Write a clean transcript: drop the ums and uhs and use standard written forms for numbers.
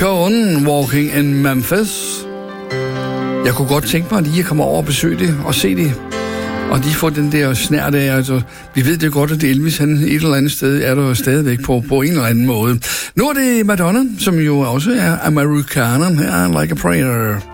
Cohen, Walking in Memphis. Jeg kunne godt tænke mig lige at komme over og besøge det og se det. Og lige få den der snært af, altså, vi ved det godt, at det Elvis, han et eller andet sted er der stadigvæk på en eller anden måde. Nu er det Madonna, som jo også er amerikaner her, Like a Prayer.